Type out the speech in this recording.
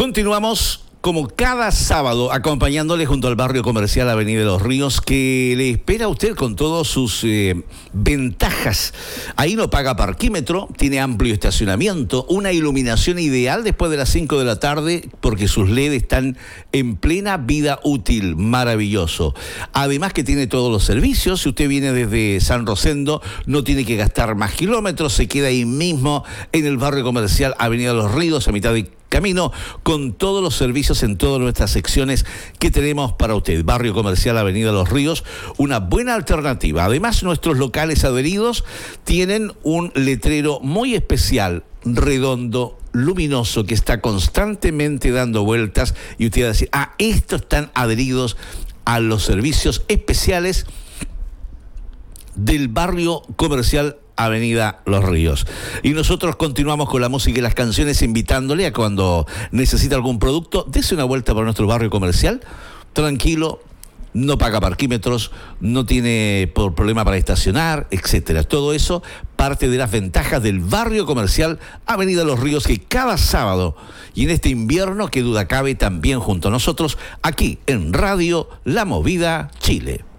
Continuamos como cada sábado acompañándole junto al barrio comercial Avenida de los Ríos, que le espera a usted con todas sus ventajas. Ahí no paga parquímetro, tiene amplio estacionamiento, una iluminación ideal después de las 5 de la tarde porque sus LED están en plena vida útil, maravilloso. Además que tiene todos los servicios, si usted viene desde San Rosendo no tiene que gastar más kilómetros, se queda ahí mismo en el barrio comercial Avenida de los Ríos a mitad de camino, con todos los servicios en todas nuestras secciones que tenemos para usted. Barrio Comercial Avenida Los Ríos, una buena alternativa. Además, nuestros locales adheridos tienen un letrero muy especial, redondo, luminoso, que está constantemente dando vueltas y usted va a decir, estos están adheridos a los servicios especiales del Barrio Comercial Avenida Los Ríos. Y nosotros continuamos con la música y las canciones, invitándole a cuando necesita algún producto, dése una vuelta por nuestro barrio comercial, tranquilo, no paga parquímetros, no tiene problema para estacionar, etcétera. Todo eso parte de las ventajas del barrio comercial Avenida Los Ríos, que cada sábado y en este invierno, que duda cabe, también junto a nosotros, aquí en Radio La Movida Chile.